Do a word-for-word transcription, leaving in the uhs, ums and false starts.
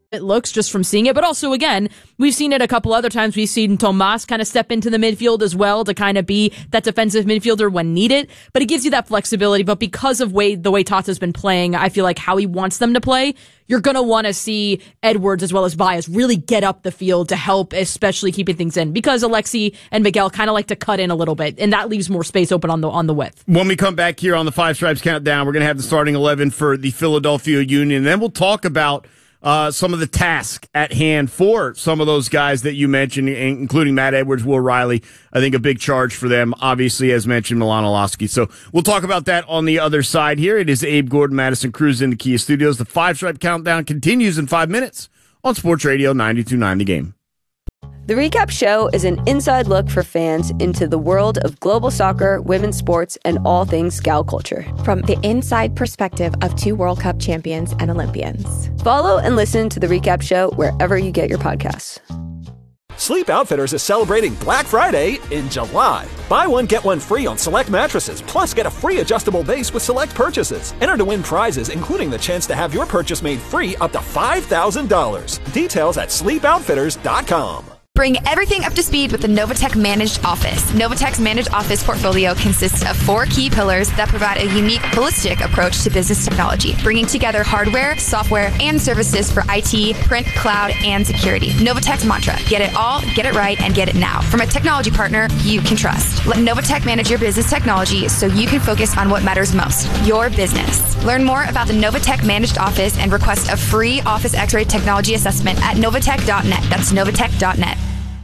it looks just from seeing it. But also, again, we've seen it a couple other times. We've seen Tomas kind of step into the midfield as well to kind of be that defensive midfielder when needed. But it gives you that flexibility. But because of way, the way Tata's been playing, I feel like how he wants them to play, you're going to want to see Edwards as well as Baez really get up the field to help, especially keeping things in. Because Alexi and Miguel kind of like to cut in a little bit, and that leaves more space open on the on the width. When we come back here on the Five Stripes Countdown, we're going to have the starting eleven for the Philadelphia Union. And then we'll talk about Uh, some of the tasks at hand for some of those guys that you mentioned, including Matt Edwards, Will Riley. I think a big charge for them, obviously, as mentioned, Milan Olowski. So we'll talk about that on the other side here. It is Abe Gordon, Madison Cruz in the Kia Studios. The Five Stripe Countdown continues in five minutes on Sports Radio ninety-two point nine The Game. The Recap Show is an inside look for fans into the world of global soccer, women's sports, and all things gal culture. From the inside perspective of two World Cup champions and Olympians. Follow and listen to The Recap Show wherever you get your podcasts. Sleep Outfitters is celebrating Black Friday in July. Buy one, get one free on select mattresses, plus get a free adjustable base with select purchases. Enter to win prizes, including the chance to have your purchase made free up to five thousand dollars. Details at sleep outfitters dot com. Bring everything up to speed with the Novatech Managed Office. Novatech's Managed Office portfolio consists of four key pillars that provide a unique, holistic approach to business technology, bringing together hardware, software, and services for I T, print, cloud, and security. Novatech's mantra: get it all, get it right, and get it now. From a technology partner you can trust. Let Novatech manage your business technology so you can focus on what matters most, your business. Learn more about the Novatech Managed Office and request a free Office X-ray technology assessment at novatech dot net. That's novatech dot net.